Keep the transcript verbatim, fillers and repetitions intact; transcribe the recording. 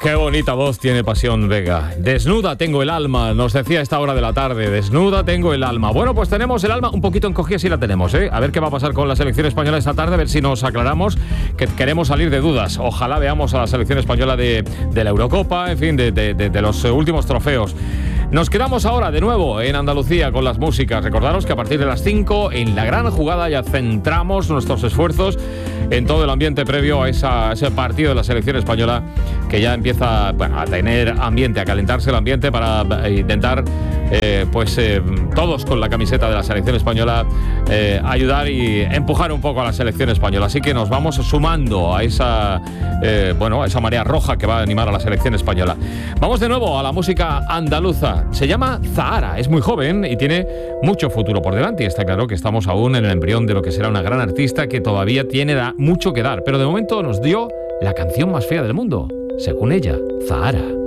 Qué bonita voz tiene Pasión Vega. Desnuda tengo el alma, nos decía a esta hora de la tarde. Desnuda tengo el alma. Bueno, pues tenemos el alma un poquito encogida, sí la tenemos, ¿eh? A ver qué va a pasar con la selección española esta tarde, a ver si nos aclaramos, que queremos salir de dudas. Ojalá veamos a la selección española de, de la Eurocopa, en fin, de, de, de, de los últimos trofeos. Nos quedamos ahora de nuevo en Andalucía con las músicas. Recordaros que a partir de las cinco, en la gran jugada, ya centramos nuestros esfuerzos en todo el ambiente previo a, esa, a ese partido de la selección española, que ya empieza, bueno, a tener ambiente, a calentarse el ambiente para intentar, eh, pues eh, todos con la camiseta de la selección española, eh, ayudar y empujar un poco a la selección española. Así que nos vamos sumando a esa, eh, bueno, a esa marea roja que va a animar a la selección española. Vamos de nuevo a la música andaluza. Se llama Zahara, es muy joven y tiene mucho futuro por delante, y está claro que estamos aún en el embrión de lo que será una gran artista que todavía tiene da- mucho que dar, pero de momento nos dio la canción más fea del mundo, según ella, Zahara.